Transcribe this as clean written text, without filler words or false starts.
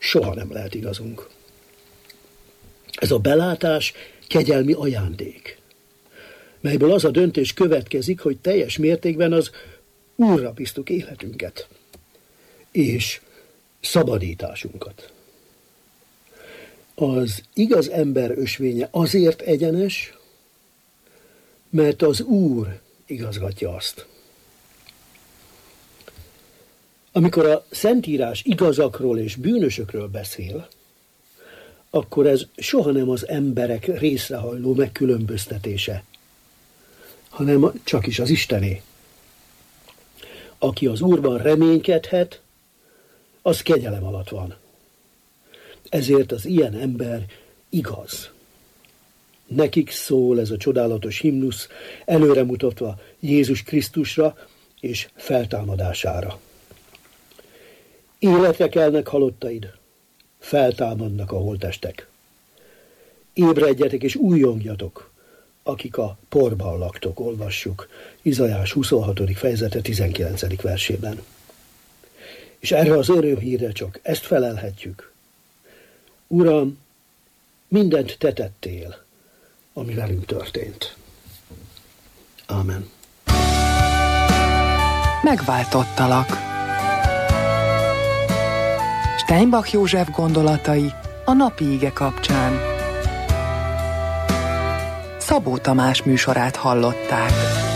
soha nem lehet igazunk. Ez a belátás kegyelmi ajándék, melyből az a döntés következik, hogy teljes mértékben az Úrra bíztuk életünket és szabadításunkat. Az igaz ember ösvénye azért egyenes, mert az Úr igazgatja azt. Amikor a Szentírás igazakról és bűnösökről beszél, akkor ez soha nem az emberek részrehajló megkülönböztetése, hanem csak is az Istené. Aki az Úrban reménykedhet, az kegyelem alatt van. Ezért az ilyen ember igaz. Nekik szól ez a csodálatos himnusz, előremutatva Jézus Krisztusra és feltámadására. Életre kelnek halottaid, feltámadnak a holttestek. Ébredjetek és újjongjatok, akik a porban laktok, olvassuk Izaiás 26. fejezete 19. versében. És erre az örömhírre csak ezt felelhetjük. Uram, mindent te tettél, ami velünk történt. Ámen. Megváltottalak. Steinbach József gondolatai a napi ige kapcsán. Szabó Tamás műsorát hallották.